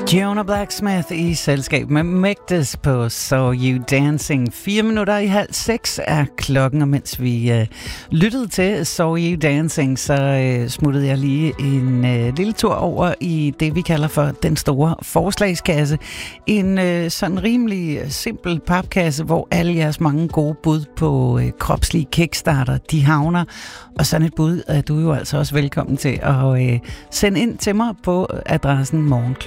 Jonah Blacksmith i selskab med Mægtes på Saw You Dancing. 5:04 er klokken, og mens vi lyttede til Saw You Dancing, så smuttede jeg lige en lille tur over i det, vi kalder for den store forslagskasse. En sådan rimelig simpel papkasse, hvor alle jeres mange gode bud på kropslige kickstarter, de havner. Og sådan et bud er du jo altså også velkommen til at sende ind til mig på adressen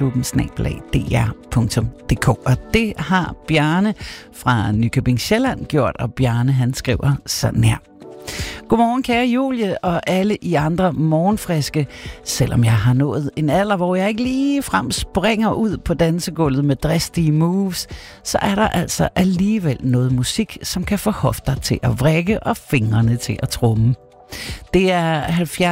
morgenklubben@dr.dk. Og det har Bjarne fra Nykøbing Sjælland gjort, og Bjarne han skriver sådan her. Godmorgen kære Julie og alle I andre morgenfriske. Selvom jeg har nået en alder, hvor jeg ikke lige frem springer ud på dansegulvet med dristige moves, så er der altså alligevel noget musik, som kan få hofter til at vrikke og fingrene til at tromme. Det er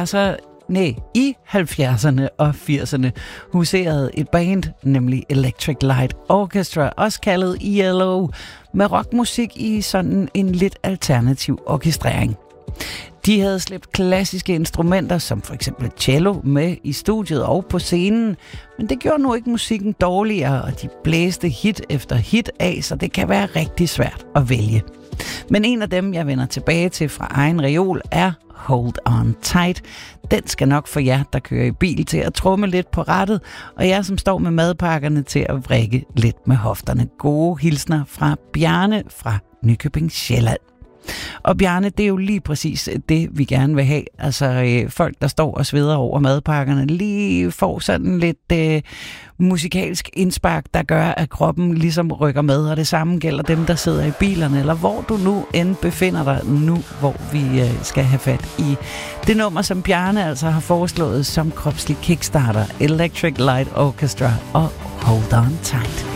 i 70'erne og 80'erne huserede et band, nemlig Electric Light Orchestra, også kaldet ELO, med rockmusik i sådan en lidt alternativ orkestrering. De havde slæbt klassiske instrumenter, som for eksempel cello, med i studiet og på scenen, men det gjorde nu ikke musikken dårligere, og de blæste hit efter hit af, så det kan være rigtig svært at vælge. Men en af dem, jeg vender tilbage til fra egen reol, er Hold On Tight. Den skal nok få jer, der kører i bil, til at tromme lidt på rattet, og jer, som står med madpakkerne, til at vrikke lidt med hofterne. Gode hilsner fra Bjarne fra Nykøbing Sjælland. Og Bjarne, det er jo lige præcis det, vi gerne vil have. Altså folk, der står og sveder over madpakkerne, lige får sådan lidt musikalsk indspark, der gør, at kroppen ligesom rykker med. Og det samme gælder dem, der sidder i bilerne, eller hvor du nu end befinder dig nu, hvor vi skal have fat i det nummer, som Bjarne altså har foreslået som kropslig kickstarter. Electric Light Orchestra og Hold On Tight.